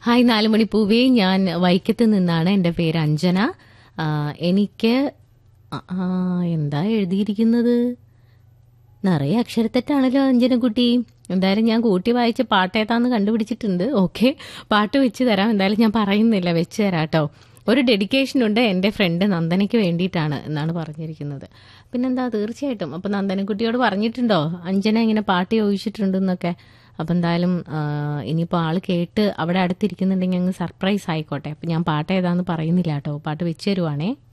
Hi 4 മണി പൂവേ, ഞാൻ വൈക്കത്ത് നിന്നാണ്. എൻ്റെ പേര് അഞ്ജന. എനിക്ക് എന്താ എഴുതിയിരിക്കുന്നത്? നിറയെ അക്ഷരത്തെറ്റാണല്ലോ അഞ്ജനക്കുട്ടി. എന്തായാലും ഞാൻ കൂട്ടി വായിച്ച പാട്ട് ഏതാന്ന് കണ്ടുപിടിച്ചിട്ടുണ്ട്. ഓക്കെ, പാട്ട് വെച്ച് തരാം. എന്തായാലും ഞാൻ പറയുന്നില്ല, വെച്ച് തരാം കേട്ടോ. ഒരു ഡെഡിക്കേഷൻ ഉണ്ട് എൻ്റെ ഫ്രണ്ട് നന്ദനയ്ക്ക് വേണ്ടിയിട്ടാണ് എന്നാണ് പറഞ്ഞിരിക്കുന്നത്. പിന്നെന്താ, തീർച്ചയായിട്ടും. അപ്പം നന്ദനക്കുട്ടിയോട് പറഞ്ഞിട്ടുണ്ടോ അഞ്ജന ഇങ്ങനെ പാട്ട് ചോദിച്ചിട്ടുണ്ടെന്നൊക്കെ? അപ്പം എന്തായാലും ഇനിയിപ്പോൾ ആൾ കേട്ട് അവിടെ അടുത്തിരിക്കുന്നുണ്ടെങ്കിൽ അങ്ങ് സർപ്രൈസ് ആയിക്കോട്ടെ. അപ്പം ഞാൻ പാട്ട് ഏതാന്ന് പറയുന്നില്ല കേട്ടോ. പാട്ട് വെച്ച് തരുവാണേ.